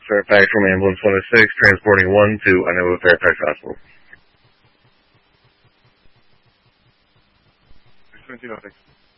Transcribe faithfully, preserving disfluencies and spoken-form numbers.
Fairfax from Ambulance one oh six, transporting one to Iowa Fairfax Hospital. seventeen oh six.